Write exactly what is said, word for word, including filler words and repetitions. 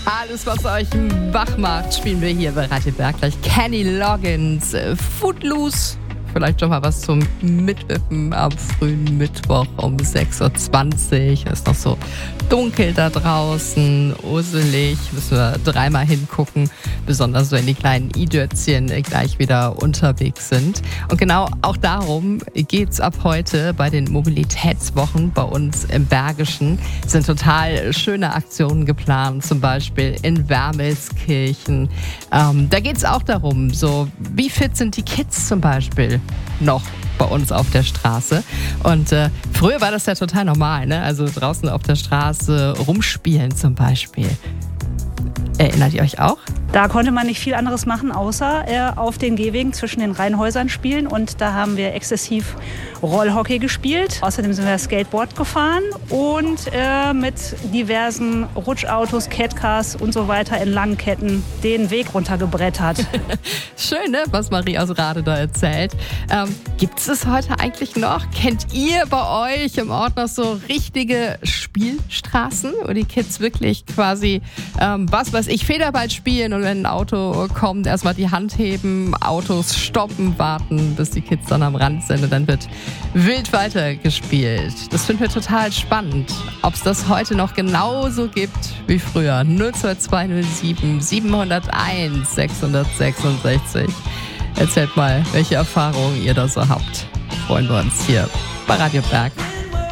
Alles, was euch wach macht, spielen wir hier bei Radio Berg. Gleich Kenny Loggins, Footloose. Vielleicht schon mal was zum Mitwippen am frühen Mittwoch um sechs Uhr zwanzig. Es ist noch so dunkel da draußen, uselig. Müssen wir dreimal hingucken, besonders wenn die kleinen I-Dötzchen gleich wieder unterwegs sind. Und genau auch darum geht's ab heute bei den Mobilitätswochen bei uns im Bergischen. Es sind total schöne Aktionen geplant, zum Beispiel in Wermelskirchen. Ähm, da geht's auch darum, so wie fit sind die Kids zum Beispiel noch bei uns auf der Straße. Und äh, früher war das ja total normal, ne? Also draußen auf der Straße rumspielen zum Beispiel. Erinnert ihr euch auch? Da konnte man nicht viel anderes machen, außer äh, auf den Gehwegen zwischen den Reihenhäusern spielen. Und da haben wir exzessiv Rollhockey gespielt. Außerdem sind wir Skateboard gefahren und äh, mit diversen Rutschautos, Catcars und so weiter in langen Ketten den Weg runtergebrettert. Schön, ne? Was Marie aus Rade da erzählt. Ähm, gibt es es heute eigentlich noch? Kennt ihr bei euch im Ort noch so richtige Spielstraßen, wo die Kids wirklich quasi, ähm, was weiß ich, Federball spielen und wenn ein Auto kommt, erstmal die Hand heben, Autos stoppen, warten, bis die Kids dann am Rand sind und dann wird wild weitergespielt. Das finden wir total spannend. Ob es das heute noch genauso gibt wie früher. null zwei zwei null sieben sieben null eins sechs sechs sechs. Erzählt mal, welche Erfahrungen ihr da so habt. Freuen wir uns hier bei Radio Berg.